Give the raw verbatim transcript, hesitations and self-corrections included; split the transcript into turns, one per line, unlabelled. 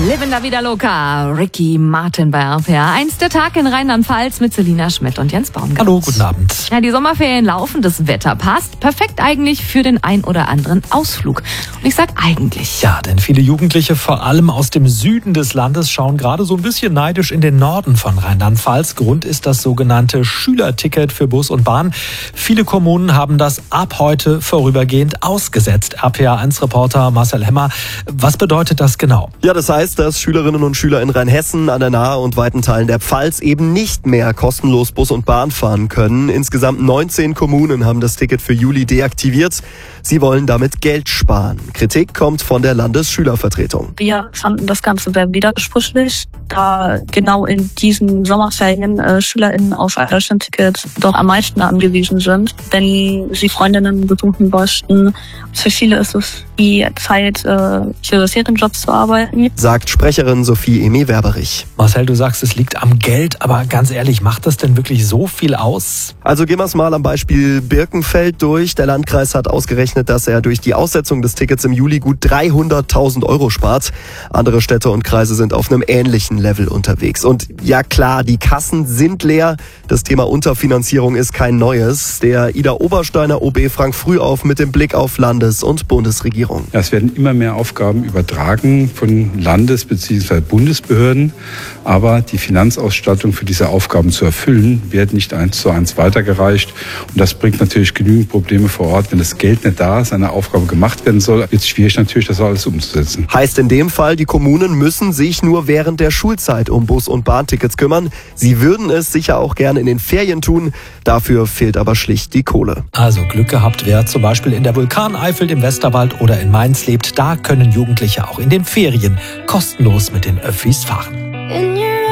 Livin' la Vida Loca, Ricky Martin bei R P R eins. Der Tag in Rheinland-Pfalz mit Selina Schmidt und Jens Baumgart.
Hallo, guten Abend.
Ja, die Sommerferien laufen, das Wetter passt. Perfekt eigentlich für den ein oder anderen Ausflug. Und ich sag eigentlich.
Ja, denn viele Jugendliche, vor allem aus dem Süden des Landes, schauen gerade so ein bisschen neidisch in den Norden von Rheinland-Pfalz. Grund ist das sogenannte Schülerticket für Bus und Bahn. Viele Kommunen haben das ab heute vorübergehend ausgesetzt. R P R eins Reporter Marcel Hemmer, was bedeutet das genau?
Ja, das heißt, dass Schülerinnen und Schüler in Rheinhessen, an der Nahe und weiten Teilen der Pfalz eben nicht mehr kostenlos Bus und Bahn fahren können. Insgesamt neunzehn Kommunen haben das Ticket für Juli deaktiviert. Sie wollen damit Geld sparen. Kritik kommt von der Landesschülervertretung.
Wir fanden das Ganze sehr widersprüchlich, da genau in diesen Sommerferien äh, SchülerInnen auf ein Deutschlandticket doch am meisten angewiesen sind. Wenn sie Freundinnen besuchen möchten, für viele ist es die Zeit, äh, für Ferienjobs zu arbeiten.
Sagt Sprecherin Sophie Emi-Werberich.
Marcel, du sagst, es liegt am Geld, aber ganz ehrlich, macht das denn wirklich so viel aus?
Also gehen wir es mal am Beispiel Birkenfeld durch. Der Landkreis hat ausgerechnet, dass er durch die Aussetzung des Tickets im Juli gut dreihunderttausend Euro spart. Andere Städte und Kreise sind auf einem ähnlichen Level unterwegs. Und ja klar, die Kassen sind leer. Das Thema Unterfinanzierung ist kein neues. Der Ida Obersteiner O B Frank Frühauf mit dem Blick auf Landes- und Bundesregierung.
Ja, es werden immer mehr Aufgaben übertragen von Landes- bzw. Bundesbehörden. Aber die Finanzausstattung für diese Aufgaben zu erfüllen, wird nicht eins zu eins weitergereicht. Und das bringt natürlich genügend Probleme vor Ort. Wenn das Geld nicht da ist, eine Aufgabe gemacht werden soll, wird es schwierig natürlich, das alles umzusetzen.
Heißt in dem Fall, die Kommunen müssen sich nur während der Schulzeit um Bus- und Bahntickets kümmern. Sie würden es sicher auch gerne in den Ferien tun. Dafür fehlt aber schlicht die Kohle.
Also Glück gehabt, wer zum Beispiel in der Vulkaneifel im Westerwald oder in Mainz lebt, da können Jugendliche auch in den Ferien kostenlos mit den Öffis fahren.